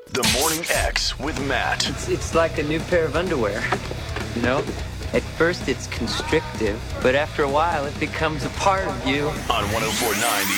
The Morning X with Matt. It's like a new pair of underwear, you know? At first it's constrictive, but after a while it becomes a part of you. On 104.9 The